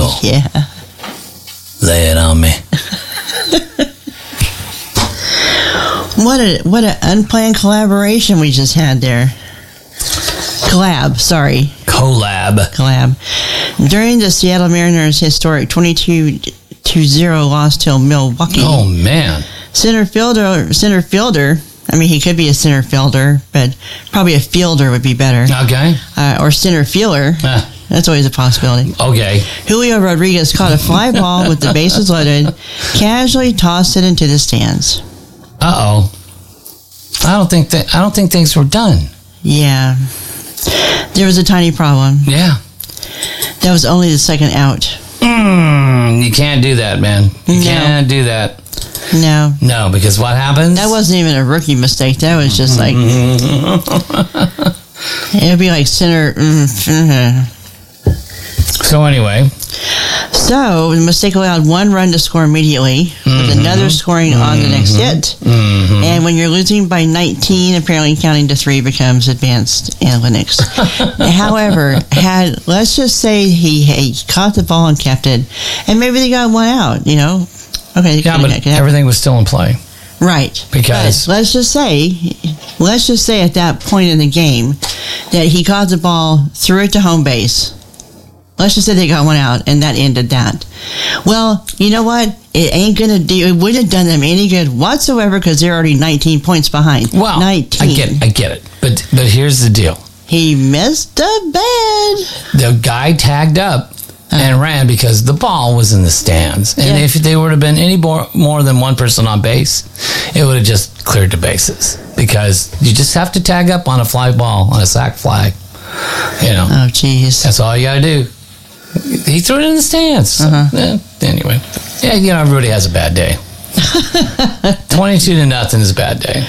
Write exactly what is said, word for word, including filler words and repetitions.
Bill. Yeah. Lay it on me. What a what an unplanned collaboration we just had there. Collab, sorry. Collab. Collab. During the Seattle Mariners' historic twenty-two to zero loss to Milwaukee. Oh, man. Center fielder, center fielder, I mean, he could be a center fielder, but probably a fielder would be better. Okay. Uh, or center fielder. Uh, That's always a possibility. okay. Julio Rodriguez caught a fly ball with the bases loaded, casually tossed it into the stands. Uh-oh. I don't think that, I don't think things were done. Yeah. There was a tiny problem. Yeah. That was only the second out. Mm, you can't do that, man. You No. can't do that. No. No, because what happens? That wasn't even a rookie mistake. That was just like... It would be like center... So anyway... So, the mistake allowed one run to score immediately, with mm-hmm. another scoring mm-hmm. on the next hit. Mm-hmm. And when you're losing by nineteen, apparently counting to three becomes advanced analytics. However, had let's just say he, he caught the ball and kept it, and maybe they got one out, you know? Okay. Yeah, but everything was still in play. Right. Because... But let's just say, let's just say at that point in the game that he caught the ball, threw it to home base. Let's just say they got one out, and that ended that. Well, you know what? It ain't gonna do. It wouldn't have done them any good whatsoever because they're already nineteen points behind. Well, nineteen. I get it. I get it. But but here's the deal. He missed a bad. The guy tagged up uh, and ran because the ball was in the stands, and yeah. if there would have been any more more than one person on base, it would have just cleared the bases because you just have to tag up on a fly ball on a sac fly. You know. Oh, jeez. That's all you got to do. He threw it in the stands. Uh-huh. Eh, anyway, yeah, you know, everybody has a bad day. Twenty-two to nothing is a bad day.